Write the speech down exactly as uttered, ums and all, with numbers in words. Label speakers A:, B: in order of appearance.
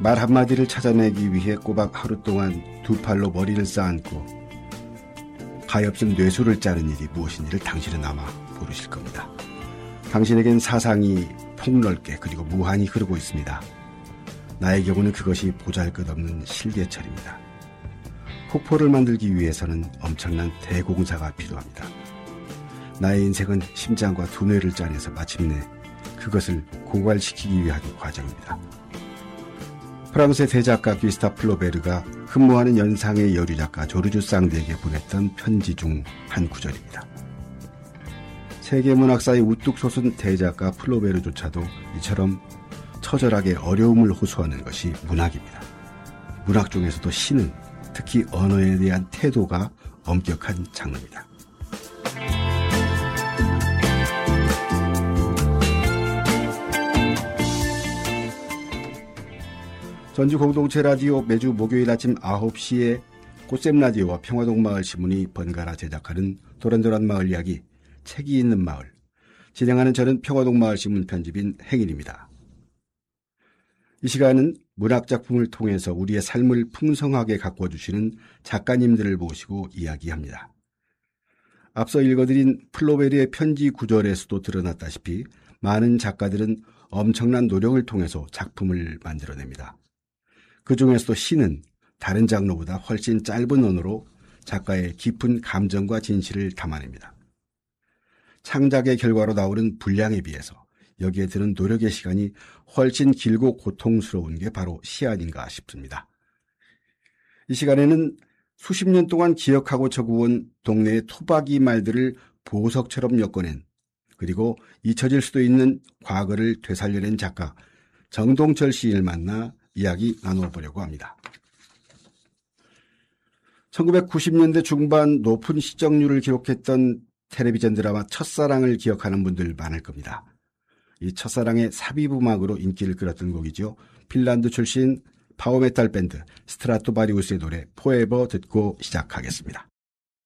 A: 말 한마디를 찾아내기 위해 꼬박 하루 동안 두 팔로 머리를 쌓고 가엾은 뇌수를 짜는 일이 무엇인지를 당신은 아마 모르실 겁니다. 당신에겐 사상이 폭넓게 그리고 무한히 흐르고 있습니다. 나의 경우는 그것이 보잘것없는 실개철입니다. 폭포를 만들기 위해서는 엄청난 대공사가 필요합니다. 나의 인생은 심장과 두뇌를 짜내서 마침내 그것을 고갈시키기 위한 과정입니다. 프랑스의 대작가 귀스타프 플로베르가 흠모하는 연상의 여류작가 조르주 쌍드에게 보냈던 편지 중 한 구절입니다. 세계문학사의 우뚝 솟은 대작가 플로베르조차도 이처럼 처절하게 어려움을 호소하는 것이 문학입니다. 문학 중에서도 시는 특히 언어에 대한 태도가 엄격한 장르입니다. 전주 공동체 라디오 매주 목요일 아침 아홉 시에 꽃샘 라디오와 평화동 마을 신문이 번갈아 제작하는 도란도란 마을 이야기, 책이 있는 마을. 진행하는 저는 평화동 마을 신문 편집인 행인입니다. 이 시간은 문학작품을 통해서 우리의 삶을 풍성하게 가꿔주시는 작가님들을 모시고 이야기합니다. 앞서 읽어드린 플로베르의 편지 구절에서도 드러났다시피 많은 작가들은 엄청난 노력을 통해서 작품을 만들어냅니다. 그 중에서도 시는 다른 장르보다 훨씬 짧은 언어로 작가의 깊은 감정과 진실을 담아냅니다. 창작의 결과로 나오는 분량에 비해서 여기에 드는 노력의 시간이 훨씬 길고 고통스러운 게 바로 시 아닌가 싶습니다. 이 시간에는 수십 년 동안 기억하고 적어온 동네의 토박이 말들을 보석처럼 엮어낸, 그리고 잊혀질 수도 있는 과거를 되살려낸 작가 정동철 시인을 만나 이야기 나눠보려고 합니다. 천구백구십 년대 중반 높은 시청률을 기록했던 텔레비전 드라마 첫사랑을 기억하는 분들 많을 겁니다. 이 첫사랑의 삽입음악으로 인기를 끌었던 곡이죠. 핀란드 출신 파워메탈 밴드 스트라토바리우스의 노래 포에버 듣고 시작하겠습니다.